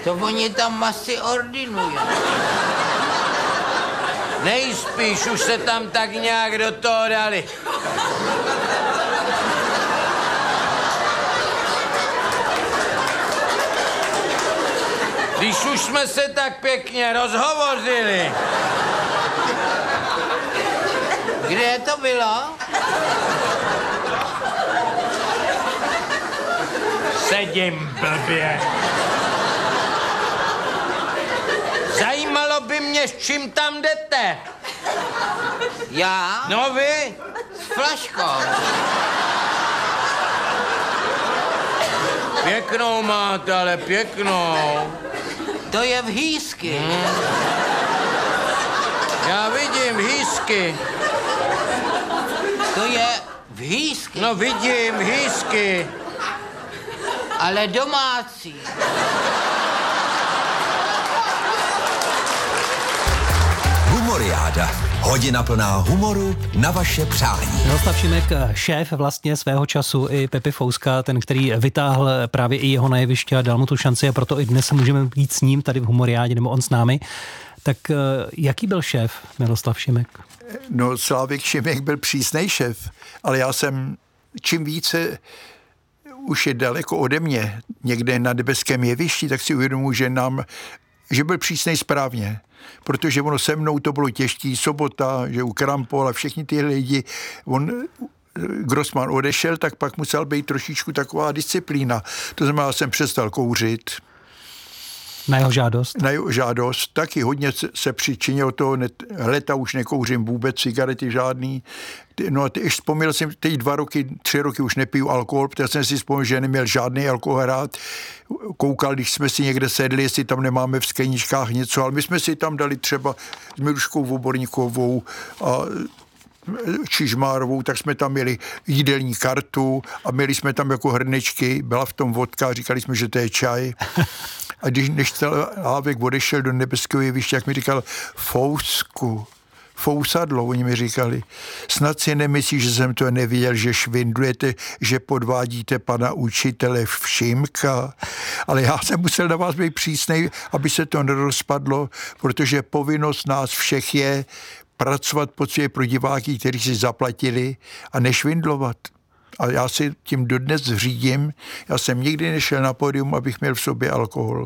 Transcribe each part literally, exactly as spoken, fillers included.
To oni tam asi ordinují. Nejspíš už se tam tak nějak do toho dali. Když už jsme se tak pěkně rozhovořili. Kde to bylo? Sedím blbě. Zajímalo by mě, s čím tam jdete. Já? No vy? S flaškou. Pěknou máte, ale pěknou. To je v hýsky. Hmm. Já vidím hýsky. To je v hýsky. No vidím hýsky. Ale domácí. Humoriáda. Hodina plná humoru na vaše přání. Miroslav Šimek, šéf vlastně svého času i Pepi Fouska, ten, který vytáhl právě i jeho na jeviště a dal mu tu šanci a proto i dnes můžeme být s ním tady v Humoriádě, nebo on s námi. Tak jaký byl šéf Miroslav Šimek? No, Slávek Šimek byl přísnej šéf, ale já jsem čím více už je daleko ode mě, někde na nebeském jevišti, tak si uvědomuji, že nám, že byl přísnej správně. Protože ono se mnou to bylo těžký, Sobota, že u Krampol a všichni ty lidi, on, Grossman odešel, tak pak musel být trošičku taková disciplína. To znamená, já jsem přestal kouřit. Na jeho žádost? Na jeho žádost. Taky hodně se přičinilo toho, leta už nekouřím vůbec, cigarety žádný. No a teď vzpomněl jsem, teď dva roky, tři roky už nepiju alkohol, protože jsem si vzpomněl, že neměl žádný alkohol rád. Koukal, když jsme si někde sedli, jestli tam nemáme v skleničkách něco, ale my jsme si tam dali třeba s Miruškou Voborníkovou a Čižmárovou, tak jsme tam měli jídelní kartu a měli jsme tam jako hrnečky, byla v tom vodka, říkali jsme, že to je čaj. A když než Slávek odešel do nebeského jeviště, jak mi říkal, Fousku, fousadlo, oni mi říkali, snad si nemyslí, že jsem to neviděl, že švindlujete, že podvádíte pana učitele Všimka, ale já jsem musel na vás být přísnej, aby se to nerozpadlo, protože povinnost nás všech je pracovat poctivě pro diváky, kteří si zaplatili a nešvindlovat. A já si tím dodnes řídím. Já jsem nikdy nešel na pódium, abych měl v sobě alkohol.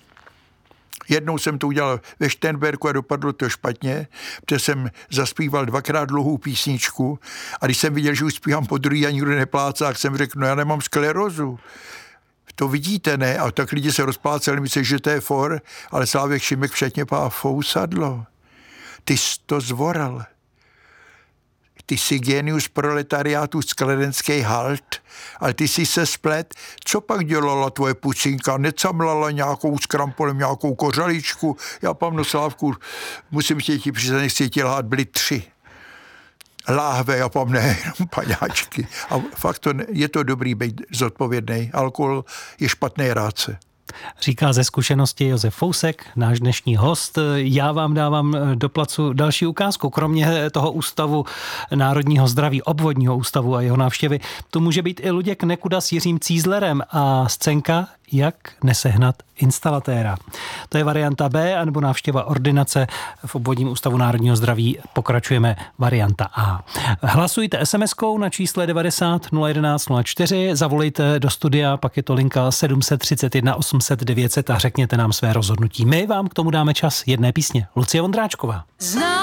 Jednou jsem to udělal ve Šternberku a dopadlo to špatně, protože jsem zaspíval dvakrát dlouhou písničku a když jsem viděl, že už zpívám po druhý a nikdo neplácá, tak jsem řekl, no já nemám sklerózu. To vidíte, ne? A tak lidi se rozpláceli, myslí, že to je for, ale Slávek Šimek všetně pá fousadlo. Ty jsi to zvoral. Ty jsi genius proletariátu skladenský halt, ale ty jsi se splet. Co pak dělala tvoje pucinka? Necamlala nějakou s Krampolem, nějakou kořaličku? Já, pamno Slávku, musím tě ti přiznat, nechci ti lhát, byly tři láhve, já pam ne, jenom paňáčky. A fakt to, je to dobrý být zodpovědný. Alkohol je špatný rádce. Říká ze zkušenosti Josef Fousek, náš dnešní host. Já vám dávám do placu další ukázku. Kromě toho ústavu národního zdraví, obvodního ústavu a jeho návštěvy, tu může být i Luděk Nekuda s Jiřím Cízlerem a scénka Jak nesehnat instalatéra. To je varianta B, anebo návštěva ordinace v obvodním ústavu národního zdraví. Pokračujeme varianta A. Hlasujte es em eskou na čísle devadesát nula jedenáct nula čtyři, zavolejte do studia, pak je to linka sedm set třicet jedna osm set devět set a řekněte nám své rozhodnutí. My vám k tomu dáme čas jedné písně. Lucie Vondráčková. Znám